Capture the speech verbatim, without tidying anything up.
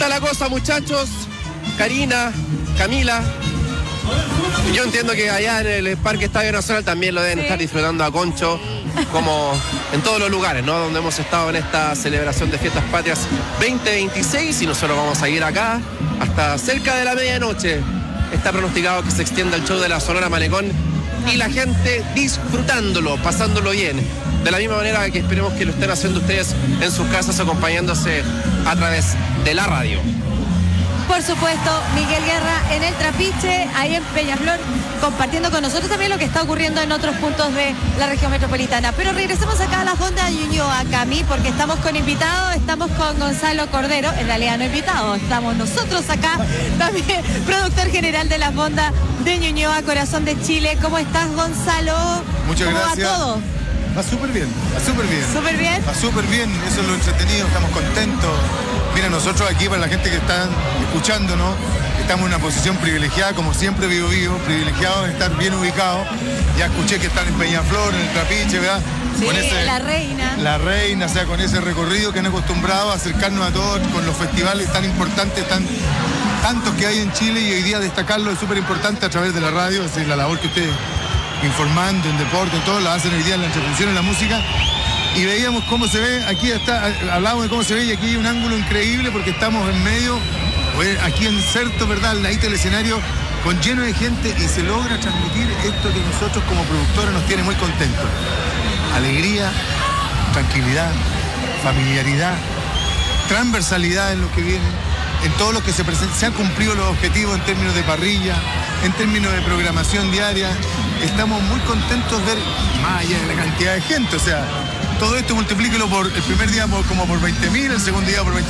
está la cosa, muchachos. Karina, Camila. Yo entiendo que allá en el Parque Estadio Nacional también lo deben Sí. estar disfrutando a concho, como en todos los lugares, ¿no? Donde hemos estado en esta celebración de Fiestas Patrias veinte veintiséis, y nosotros vamos a ir acá hasta cerca de la medianoche. Está pronosticado que se extienda el show de la Sonora Malecón y la gente disfrutándolo, pasándolo bien. De la misma manera que esperemos que lo estén haciendo ustedes en sus casas, acompañándose a través de la radio. Por supuesto, Miguel Guerra en el Trapiche, ahí en Peñaflor, compartiendo con nosotros también lo que está ocurriendo en otros puntos de la región metropolitana. Pero regresemos acá a la Fonda de Ñuñoa, Cami, porque estamos con invitados, estamos con Gonzalo Cordero, en realidad no invitados, estamos nosotros acá, también productor general de la Fonda de Ñuñoa, Corazón de Chile. ¿Cómo estás, Gonzalo? Muchas ¿Cómo gracias. va todo? Va súper bien, va súper bien. ¿Súper bien? Va súper bien, eso es lo entretenido, estamos contentos. Mira, nosotros aquí, para la gente que está escuchándonos, estamos en una posición privilegiada, como siempre, vivo vivo, privilegiados de estar bien ubicados. Ya escuché que están en Peñaflor, en el Trapiche, ¿verdad? Sí, la reina. La reina, o sea, con ese recorrido que han acostumbrado a acercarnos a todos, con los festivales tan importantes, tan, tantos que hay en Chile, y hoy día destacarlo es súper importante a través de la radio, es decir, la labor que ustedes informando en deporte, en todo, la hacen hoy día en la entretención, en la música. Y veíamos cómo se ve, aquí está, hablábamos de cómo se ve, y aquí hay un ángulo increíble porque estamos en medio, aquí en Certo, ¿verdad? Al ladito del escenario, con lleno de gente, y se logra transmitir esto que nosotros como productores nos tiene muy contentos. Alegría, tranquilidad, familiaridad, transversalidad en lo que viene, en todo lo que se presenta. Se han cumplido los objetivos en términos de parrilla, en términos de programación diaria. Estamos muy contentos de ver, más allá de la cantidad de gente, o sea, todo esto multiplíquelo por el primer día por, como por veinte mil, el segundo día por veinte